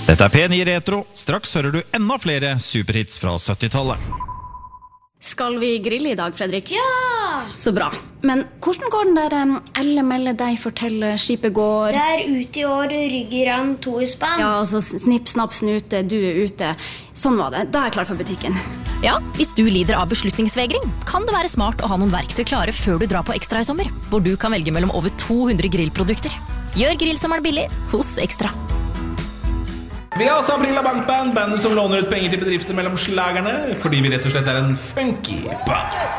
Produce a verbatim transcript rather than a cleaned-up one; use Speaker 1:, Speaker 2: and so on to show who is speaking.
Speaker 1: Dette er P ni Retro. Straks hører du enda flere superhits fra syttitallet.
Speaker 2: Skal vi grille i dag, Fredrik?
Speaker 3: Ja!
Speaker 2: Så bra. Men hvordan går den der um, Elle melde deg fortelle skipet går?
Speaker 3: Det er ute i år, rygger han to i spann.
Speaker 2: Ja, altså snipp, snapp, snute, du er ute. Sånn var det. Da er jeg klar for butikken.
Speaker 4: Ja, hvis du lider av beslutningsvegring, kan det være smart å ha noen verktøy klare før du drar på Ekstra i sommer, hvor du kan velge mellom over to hundre grillprodukter. Gjør grillsommeren billig hos Ekstra.
Speaker 5: Vi har også Aprila Bankband, bandet som låner ut penger til bedrifter mellom slagerne, fordi vi rett og slett er en funky band.